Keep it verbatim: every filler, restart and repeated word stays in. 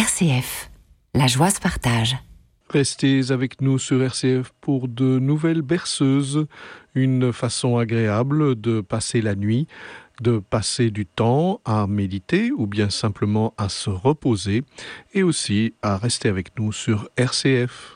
R C F, la joie se partage. Restez avec nous sur R C F pour de nouvelles berceuses, une façon agréable de passer la nuit, de passer du temps à méditer ou bien simplement à se reposer et aussi à rester avec nous sur R C F.